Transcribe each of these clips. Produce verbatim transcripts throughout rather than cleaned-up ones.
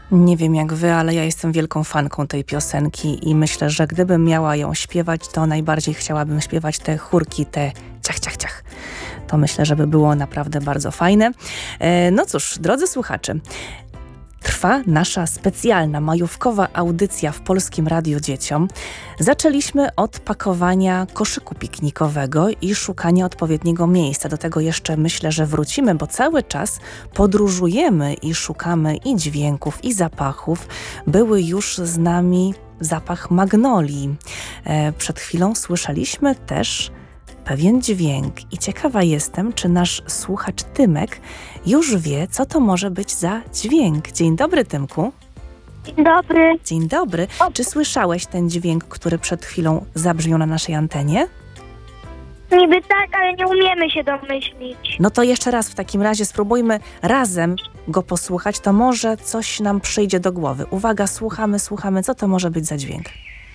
Nie wiem jak wy, ale ja jestem wielką fanką tej piosenki i myślę, że gdybym miała ją śpiewać, to najbardziej chciałabym śpiewać te chórki, te ciach, ciach, ciach. To myślę, żeby było naprawdę bardzo fajne. E, no cóż, drodzy słuchacze, trwa nasza specjalna majówkowa audycja w Polskim Radiu Dzieciom. Zaczęliśmy od pakowania koszyku piknikowego i szukania odpowiedniego miejsca. Do tego jeszcze myślę, że wrócimy, bo cały czas podróżujemy i szukamy i dźwięków, i zapachów. Były już z nami zapach magnolii. E, przed chwilą słyszeliśmy też pewien dźwięk i ciekawa jestem, czy nasz słuchacz Tymek już wie, co to może być za dźwięk. Dzień dobry, Tymku. Dzień dobry. Dzień dobry. Czy słyszałeś ten dźwięk, który przed chwilą zabrzmiał na naszej antenie? Niby tak, ale nie umiemy się domyślić. No to jeszcze raz w takim razie spróbujmy razem go posłuchać, to może coś nam przyjdzie do głowy. Uwaga, słuchamy, słuchamy, co to może być za dźwięk?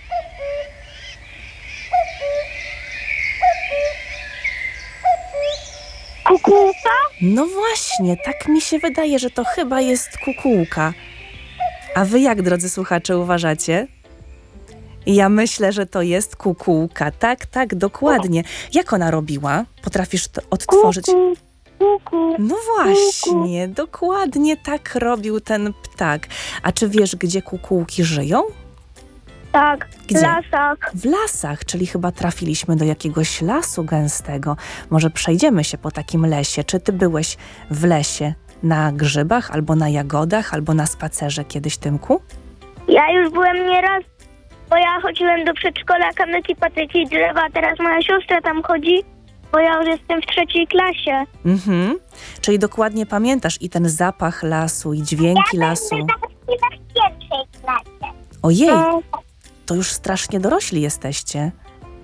Kukułka? No właśnie, tak mi się wydaje, że to chyba jest kukułka. A wy jak, drodzy słuchacze, uważacie? Ja myślę, że to jest kukułka. Tak, tak, dokładnie. Jak ona robiła? Potrafisz to odtworzyć? Kuku, kuku. No właśnie, dokładnie tak robił ten ptak. A czy wiesz, gdzie kukułki żyją? Tak, Gdzie? w lasach. W lasach, czyli chyba trafiliśmy do jakiegoś lasu gęstego. Może przejdziemy się po takim lesie. Czy ty byłeś w lesie na grzybach, albo na jagodach, albo na spacerze kiedyś, Tymku? Ja już byłem nieraz, bo ja chodziłem do przedszkola Kamyki, Patyki i Drzewa, a teraz moja siostra tam chodzi, bo ja już jestem w trzeciej klasie. Mhm. Czyli dokładnie pamiętasz i ten zapach lasu, i dźwięki lasu. Ja w pierwszej klasie. Ojej, No, to już strasznie dorośli jesteście.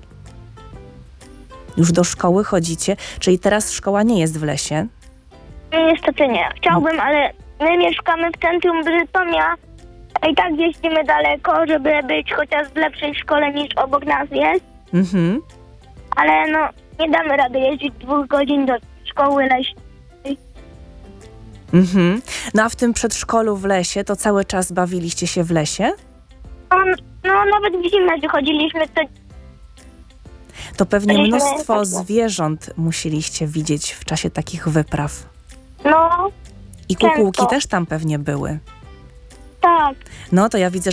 Już do szkoły chodzicie, czyli teraz szkoła nie jest w lesie? niestety nie. Chciałbym, ale my mieszkamy w centrum Brytomia, a i tak jeździmy daleko, żeby być chociaż w lepszej szkole niż obok nas jest. Mhm. Ale no, nie damy rady jeździć dwóch godzin do szkoły leśnej. Mhm. No a w tym przedszkolu w lesie, to cały czas bawiliście się w lesie? No, no nawet w zimę chodziliśmy, to To pewnie Byliśmy mnóstwo tak- zwierząt musieliście widzieć w czasie takich wypraw. no, I kukułki Często. też tam pewnie były. tak. No to ja widzę,